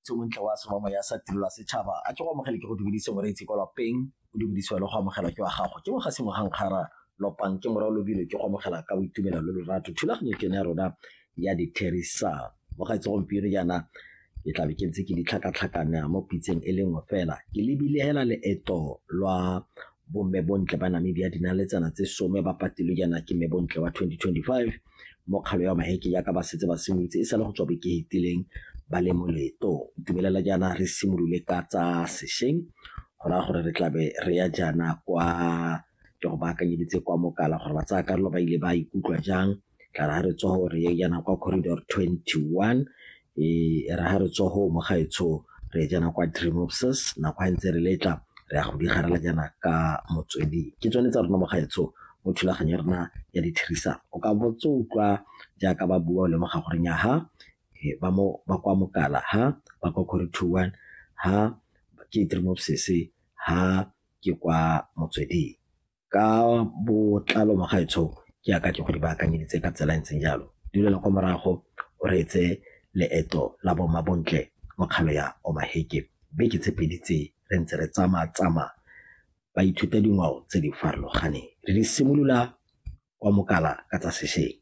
tse montle wa semama ya sa tirelo setšhaba a ke go amogele ke go dumedise moreetsi kwa lapeng o dumedisiwa le go amogelwa ke wa gago ke mogasi mogankgara lopang ke morao lobile ke go amogela ka boitumelo le lorato thulaganyo ke ya rona ya ditherisan mo ga itse gompieno jaana ke tlabe ke ntse ke ditlhakatlhakana mo pitseng e le nngwe fela ke lebile hela leeto lwa bomme bontle ba Namibia dinaletsana tse 10 ba patilwe jaana ke mme bontle wa 2025 mo kgalo ya maheke ya ka ba setse ba simolotse e sa le go tswa be ke hitileng ba le moleto dumelela jaana re simolole ka tsa sešeng go raya gore re tlabe re ya jaana kwa ke go baakanyeditse kwa mokala gore ba tsaya karolo ba ile ba ikutlwa jang tla ra re tswa gore ye jaana kwa corridor 21 ra re tswa ho mo gaetsho re jana kwa Dream Obsess na kwa ntse re letla re ya go di garela jana ka motswedi ke tsone tsa rona mo gaetsho mo thulaganyo rena ya ditherisan o ka botse utlwa jaaka ba bua le mo ga gore nya ha ba kwa mokala ha ba kwa corridor 21 ha ke Dream Obsess ha ke kwa motswedi ka botlalo mo gaetsho ke aka ke go di baakanyeditse ka tsela ntseng jalo dulela kwa morago o reetse leeto la bo mabontle mo kgalo ya omaheke beke tse peditse re ntse re tsama ba ithuta dingwao tse di farologaneng re di simolola kwa mokala ka tsa sešeng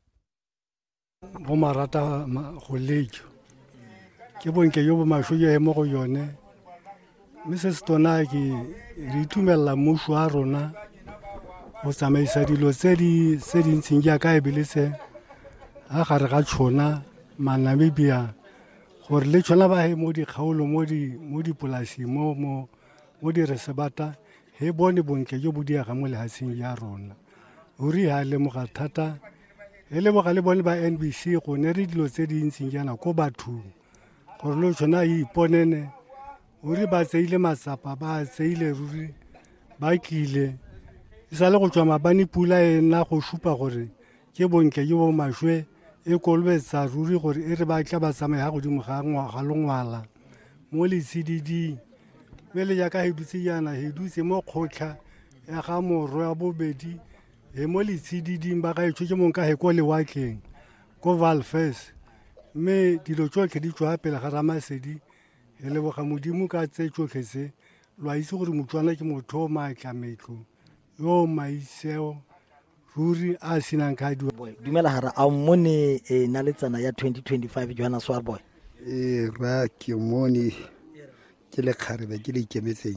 bo marata go lejo ke bonke yo bo masho ye mo go yone mme se se tona ke re itumella mmušo a rona go tsamaisa dilo tse di ntseng jaaka e bile se a gare ga tšhona Namibia gore le tšhona ba he mo dikgaolo mo dipolasing mo di resebata he bone bonke jo bo diaga mo lehatsheng ya rona o ri ha le moga thata e le boga le bone ba NBC go ne re dilo tse di ntseng jana ko bathong gore le tšhona e iponene o ri ba tseile matsapa ba tseile ruri ba kile e sa le go tswa mabane pula e nna go šupa gore ke bonke jo bo mashwe e kolbetsa ruri gore e re ba tla ba tsamaya godimo ga lengwala mo letshididi mme le jaaka he dutse jana he dutse mo kgotla ya ga morwa ya bobedi he mo letshididing ba ga e tshotse monka he ko lewatleng ko Valfes mme dilo tsotlhe di tswa pele ga Ramasedi e leboga modimo ka tse tsotlhe tse lwa itse gore motswana ke motho o maatlametlo yo maiseo ruri a sinang ka dumela hara a mmone naletsana ya 2025 Johannes Warboy ra ke mone ke le kgarebe ke le ikemetseng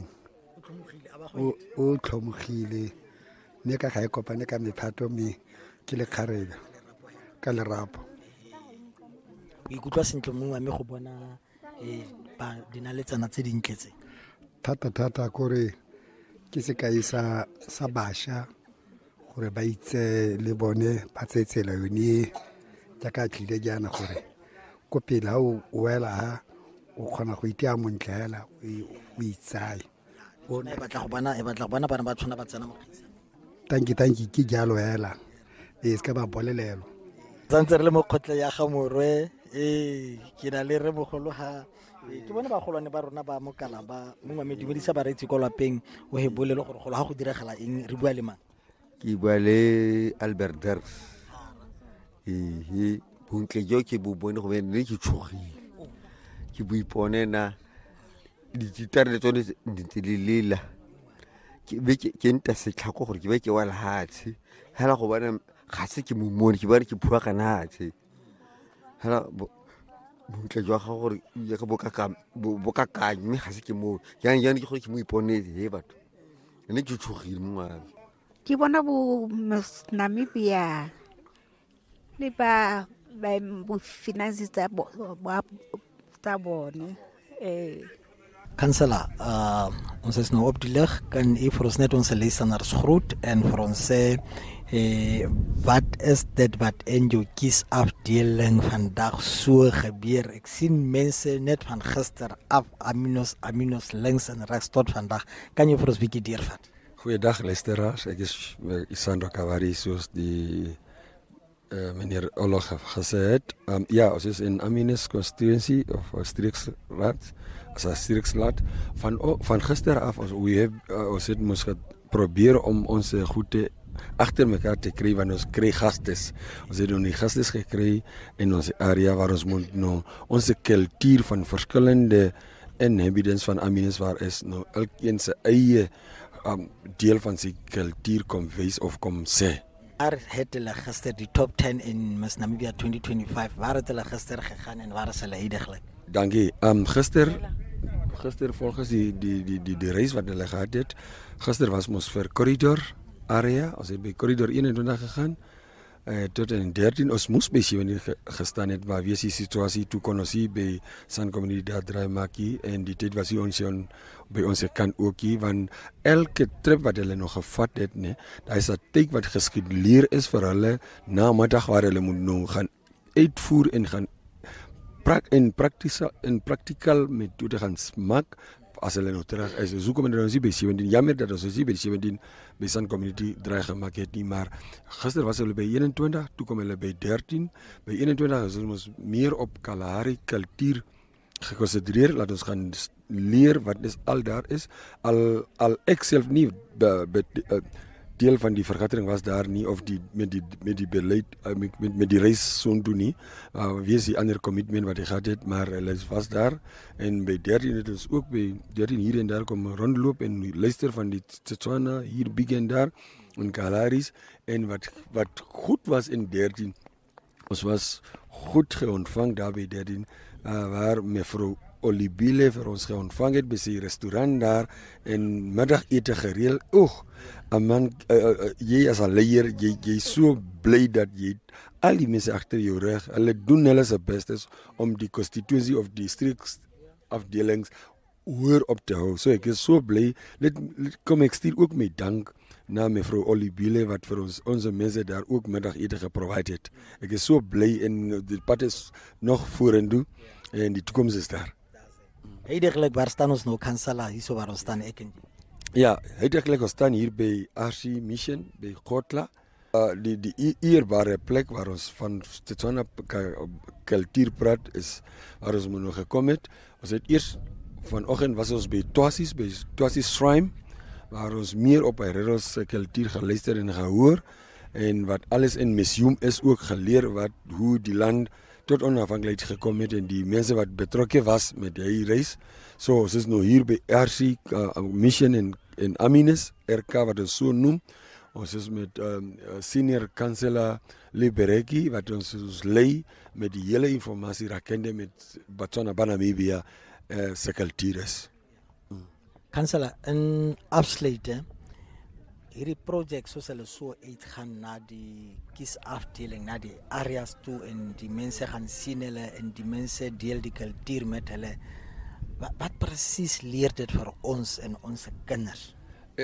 o tlhomogile mme ka ga e kopane ka mephato me ke le kgarebe ka lerapo o ikutlwa sentle mongwe mme go bona ba dinaletsana tse dintletse thata kore ke sekai sa bašwa gore ba itse le bone ba tsetsela yone jaaka tlile jana gore ko pele ha o wela ha o kgona go itea montle hela o itsaye bona e batla go bona bana ba tshwana ba tsena mo tanki ke jalo hela e se ka ba bolelelo tsantse re le mo kgotle ya ga morwe ke na le re mogolo ha ke bona ba golwane ba rona ba mokala ba mongwe me dumedisa ba reetsi ko lapeng o he bolele gore go ha go diragala eng re bua le mang ke bua le Albert Ders bontle jo ke bo bone go bene ke tshogile ke bo iponena dititare le tsone di lela ke nta setlhako gore ke be ke wa lehatshe hela go bona ga se ke mmone ke bare ke phua kana hatse hela bontle jo ga gore ya ka bokakanye mme ga se ke mo yang ke gore ke mo iponetse he batho ene ke tshogile mongwana ke bona bo Namibia le ba bo finance tsa bone Councillor ons is nou op die lig kan u vir ons net ons luisteraars groet en vir ons sê wat is dit wat in jou kiesafdeling vandag so gebeur? Ek sien mense net van gister af aminos links en regs tot vandag. Kan jy vir ons 'n bietjie deurvat? Goeiedag luisteraars, ek is Isandro Kavari soos die meneer Olog gesê het. Ja, ons is in Aminus constituency of streeksraad, as 'n streeksraad van gister af ons het moes probeer om ons goede agter mekaar te kry, want ons kry gastes. Ons het die gastes gekry in ons area waar ons moet nou ons kultuur van verskillende inhabitants van Aminus waar is nou elkeen se eie deel van sy kultuur kom wys of kom sê. Waar het hulle gister die top 10 in Miss Namibia 2025, waar het hulle gister gegaan en waar is hulle heidaglik? Dankie. Gister volgens die reis wat hulle gehad het, gister was ons vir corridor area, ons het by corridor 21 gegaan, tot in 13, ons moes by 17 gestaan het, maar wees die situasie, toe kon ons hier by San Community daar draai maakie, en die tyd was hier ons by ons kant ook hier, want elke trip wat hulle nog gevat het, daar is 'n tyd wat geskeduleer is vir hulle, namiddag waar hulle moet nou gaan uitvoer en gaan in practical metode gaan smaak, as hulle nou terug is. So kom ons hier by 17, jammer dat ons hier by 17 by San Community draai gemaak het nie, maar gister was hulle by 21, toe kom hulle by 13, by 21 is ons meer op Kalahari kultuur gekonsentreer, laat ons gaan leer wat is al daar is, al ek self nie deel van die vergadering was daar nie, of met die beleid, met die reis soontoe nie, wees die ander commitment wat hy gehad het, maar hulle was daar, en by 13 het ons ook by 13 hier en daar kom rondloop, en luister van die Setswana, hier big en daar, en Kalaris, en wat goed was in 13, ons was goed geontvang daar by 13, waar mevrou Olibile vir ons geontvang het by sy restaurant daar, en middagete gereël. Man, jy as 'n leier, jy so bly dat jy al die mense agter jou rug, hulle doen hulle se bestes om die constituency of districtsafdelings hoër op te hou. So ek is so bly, kom ek stuur ook my dank na mevrou Olibile wat vir ons mense daar ook middagete geprovide het. Ek is so bly, en die pad is nog vorentoe, en die toekoms is daar. Heidaglik, waar staan ons nou, Kansala, hierso waar ons staan, ek en jy? Ja, heidaglik ons staan hier by RC Mission, by Kotla, die eerbare plek waar ons van Setswana kultuur praat, is waar ons nog gekom het. Ons het eers vanoggend was ons by Twasis Shrine, waar ons meer op Hereros kultuur geluister en gehoor, en wat alles in museum is ook geleer, hoe die land tot onafhanklikheid gekom het, en die mense wat betrokke was met die reis. So, ons is nou hier by RC Mission en Aminus, RK wat ons so noem. Ons is met senior kanselaar Libereki, wat ons lei met die hele informatie rakende met Botswana Namibia se kultuur is. Kanselaar, in afsluiting, hierdie projek soos hulle so uitgaan na die kiesafdeling, na die areas toe, en die mense gaan sien hulle, en die mense deel die kultuur met hulle. Wat presies leer dit vir ons en ons kinders?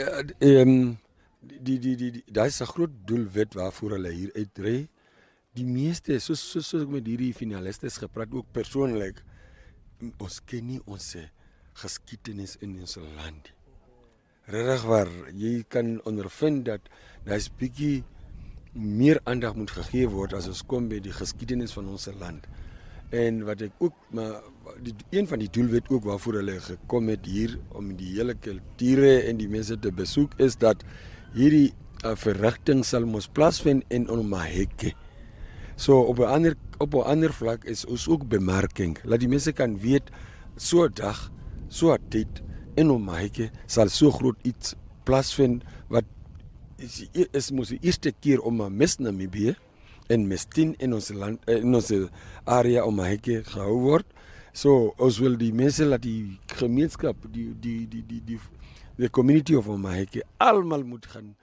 Daar is 'n groot doelwit waarvoor hulle hier uitry. Die meeste, soos ek met hierdie finalistes gepraat, ook persoonlik, ons ken nie ons geskiedenis in ons land. Regtig waar, jy kan ondervind dat daar is bietjie meer aandag moet gegee word as ons kom by die geskiedenis van ons land. En wat ek ook, maar een van die doelwit ook waarvoor hulle gekom het hier om die hele kulture en die mense te besoek, is dat hierdie verrigting sal mos plaasvind in Omaheke. So op 'n ander vlak is ons ook bemarking, laat die mense kan weet, so 'n dag, so 'n tyd in Omaheke sal so groot iets plaasvind, wat is mos die eerste keer om 'n Miss Namibia en Miss Teen in ons land, in ons area Omaheke gehou word. So ons wil die mense, laat die gemeenskap, die community of Omaheke almal moet gaan